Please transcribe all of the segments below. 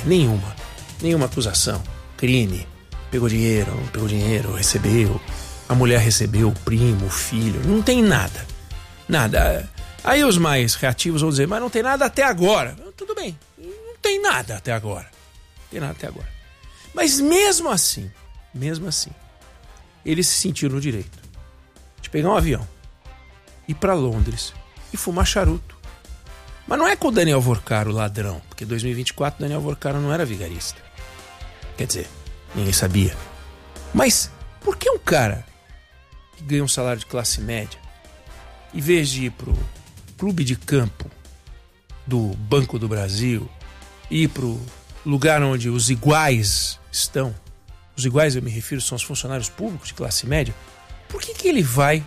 Nenhuma acusação, crime, pegou dinheiro, não pegou dinheiro, recebeu, a mulher recebeu, o primo, o filho, não tem nada. Aí os mais reativos vão dizer, mas não tem nada até agora. Tudo bem, não tem nada até agora. Mas mesmo assim, eles se sentiram no direito de pegar um avião, ir para Londres e fumar charuto. Mas não é com o Daniel Vorcaro, ladrão, porque em 2024 Daniel Vorcaro não era vigarista. Quer dizer, ninguém sabia. Mas por que um cara que ganha um salário de classe média, em vez de ir pro clube de campo do Banco do Brasil, ir pro lugar onde os iguais estão, os iguais eu me refiro são os funcionários públicos de classe média, por que ele vai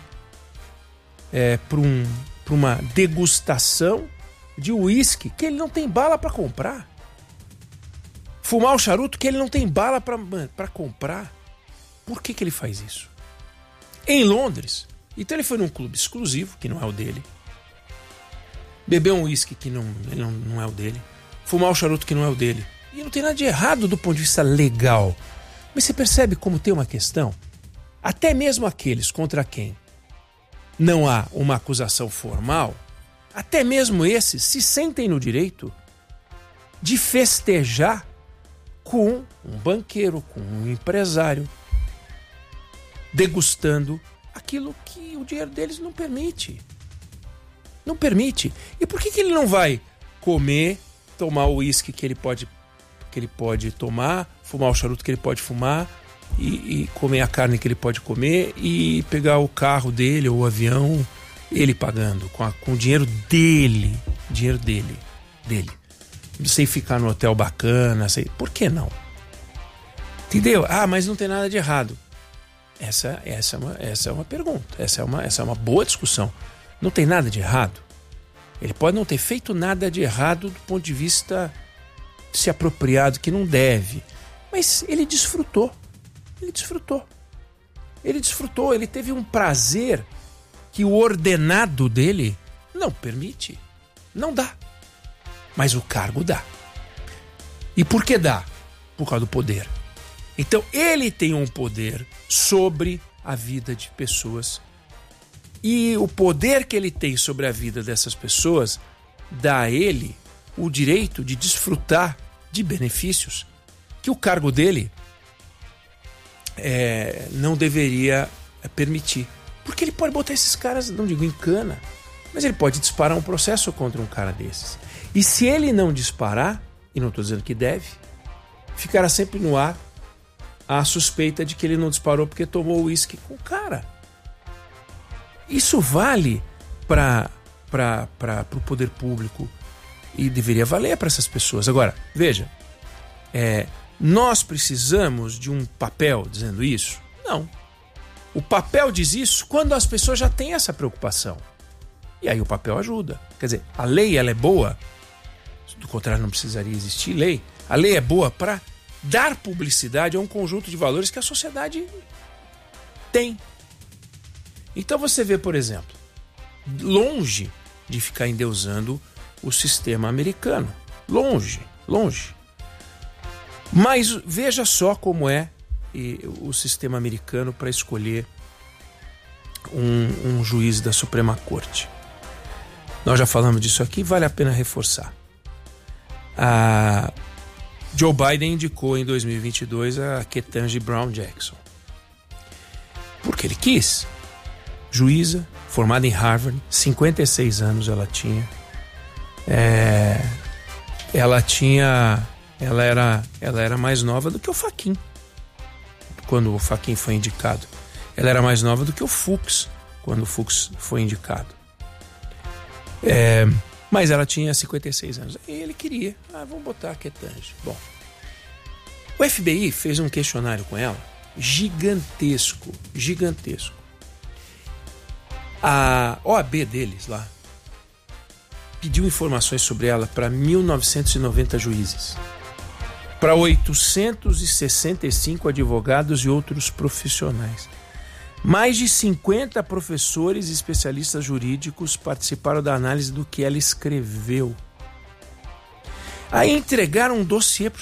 para uma degustação de uísque que ele não tem bala para comprar? Fumar o charuto que ele não tem bala para comprar? Por que ele faz isso? Em Londres, então ele foi num clube exclusivo, que não é o dele, bebeu um uísque que não é o dele, fumar o charuto que não é o dele. E não tem nada de errado do ponto de vista legal. Mas você percebe como tem uma questão? Até mesmo aqueles contra quem não há uma acusação formal, até mesmo esses se sentem no direito de festejar com um banqueiro, com um empresário, degustando aquilo que o dinheiro deles não permite. Não permite. E por que ele não vai comer, tomar o uísque que ele pode tomar, fumar o charuto que ele pode fumar e comer a carne que ele pode comer e pegar o carro dele ou o avião, ele pagando com o dinheiro dele, sem ficar no hotel bacana, por que não? Entendeu? Mas não tem nada de errado. Essa é uma pergunta, essa é uma boa discussão. Não tem nada de errado. Ele pode não ter feito nada de errado do ponto de vista de se apropriar do que não deve, mas ele desfrutou. Ele teve um prazer que o ordenado dele não permite. Não dá. Mas o cargo dá. E por que dá? Por causa do poder. Então ele tem um poder sobre a vida de pessoas. E o poder que ele tem sobre a vida dessas pessoas dá a ele o direito de desfrutar de benefícios que o cargo dele não deveria permitir. Porque ele pode botar esses caras, não digo em cana, mas ele pode disparar um processo contra um cara desses. E se ele não disparar, e não estou dizendo que deve, ficará sempre no ar a suspeita de que ele não disparou porque tomou uísque com o cara. Isso vale para o poder público e deveria valer para essas pessoas. Agora, veja, nós precisamos de um papel dizendo isso? Não. O papel diz isso quando as pessoas já têm essa preocupação. E aí o papel ajuda. Quer dizer, a lei ela é boa, do contrário não precisaria existir lei. A lei é boa para dar publicidade a um conjunto de valores que a sociedade tem. Então você vê, por exemplo, longe de ficar endeusando o sistema americano. Longe. Mas veja só como é o sistema americano para escolher um juiz da Suprema Corte. Nós já falamos disso aqui, vale a pena reforçar. Joe Biden indicou em 2022 a Ketanji Brown Jackson. Porque ele quis. Juíza, formada em Harvard, 56 anos ela tinha. Ela era mais nova do que o Fachin, quando o Fachin foi indicado. Ela era mais nova do que o Fux, quando o Fux foi indicado. Mas ela tinha 56 anos. E ele queria, vamos botar a Ketanji. Bom, o FBI fez um questionário com ela, gigantesco. A OAB deles lá pediu informações sobre ela para 1.990 juízes, para 865 advogados e outros profissionais. Mais de 50 professores e especialistas jurídicos participaram da análise do que ela escreveu. Aí entregaram um dossiê para